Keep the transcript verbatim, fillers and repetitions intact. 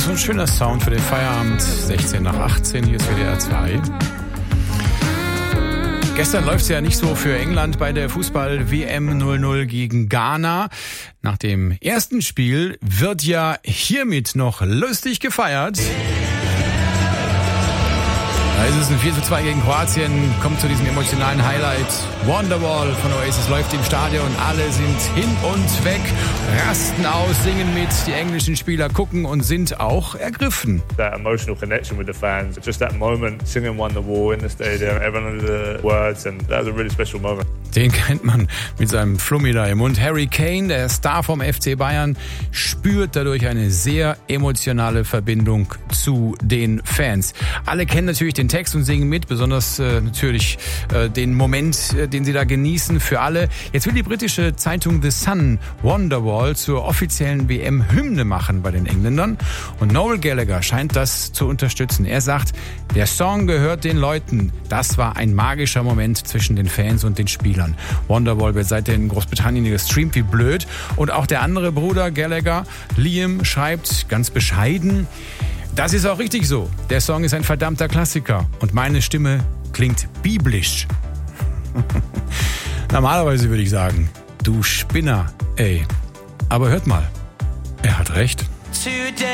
So ein schöner Sound für den Feierabend. sechzehn nach achtzehn, hier ist W D R zwei. Gestern läuft es ja nicht so für England bei der Fußball-W M null null gegen Ghana. Nach dem ersten Spiel wird ja hiermit noch lustig gefeiert. Da ist es ein vier zu zwei gegen Kroatien, kommt zu diesem emotionalen Highlight. Wonderwall von Oasis läuft im Stadion, alle sind hin und weg, rasten aus, singen mit, die englischen Spieler gucken und sind auch ergriffen. That emotional connection with the fans, just that moment, singing Wonderwall in the stadium, everyone knew the words and that was a really special moment. Den kennt man mit seinem Flummi da im Mund. Harry Kane, der Star vom F C Bayern, spürt dadurch eine sehr emotionale Verbindung zu den Fans. Alle kennen natürlich den Text und singen mit, besonders äh, natürlich äh, den Moment, äh, den sie da genießen für alle. Jetzt will die britische Zeitung The Sun Wonderwall zur offiziellen W M-Hymne machen bei den Engländern und Noel Gallagher scheint das zu unterstützen. Er sagt, der Song gehört den Leuten. Das war ein magischer Moment zwischen den Fans und den Spielern. Wonderwall wird seitdem in Großbritannien gestreamt wie blöd und auch der andere Bruder Gallagher, Liam, schreibt ganz bescheiden: Das ist auch richtig so. Der Song ist ein verdammter Klassiker und meine Stimme klingt biblisch. Normalerweise würde ich sagen, du Spinner, ey. Aber hört mal, er hat recht.